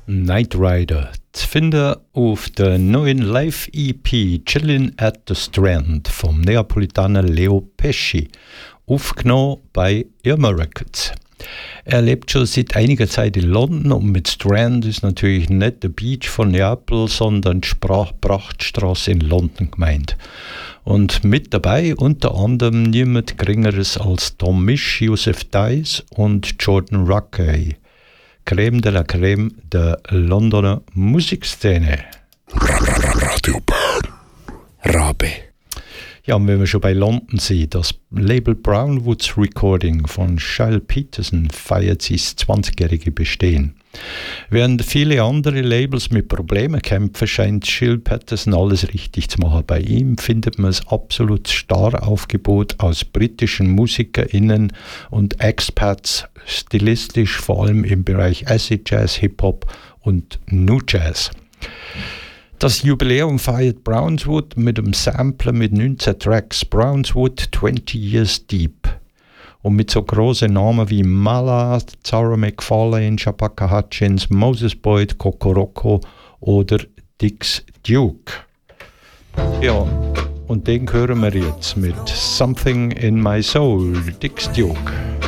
Night Rider zu finden auf der neuen Live-EP Chillin' at the Strand vom Neapolitaner Leo Pesci, aufgenommen bei Irma Records. Er lebt schon seit einiger Zeit in London und mit Strand ist natürlich nicht der Beach von Neapel, sondern die Prachtstraße in London gemeint. Und mit dabei unter anderem niemand Geringeres als Tom Misch, Joseph Dice und Jordan Rakei. Crème de la Crème der Londoner Musikszene. Radio Bern. Rabe. Ja, und wenn wir schon bei London sind, das Label Brownwoods Recording von Shyle Peterson feiert sein 20-jährige Bestehen. Während viele andere Labels mit Problemen kämpfen, scheint Shyle Peterson alles richtig zu machen. Bei ihm findet man ein absolut starres Aufgebot aus britischen MusikerInnen und Expats, stilistisch vor allem im Bereich Acid Jazz, Hip-Hop und New Jazz. Das Jubiläum feiert Brownswood mit einem Sampler mit 19 Tracks, Brownswood 20 Years Deep. Und mit so großen Namen wie Mala, Zara McFarlane, Shabaka Hutchins, Moses Boyd, Kokoroko oder Dix Duke. Ja, und den hören wir jetzt mit Something in My Soul, Dix Duke.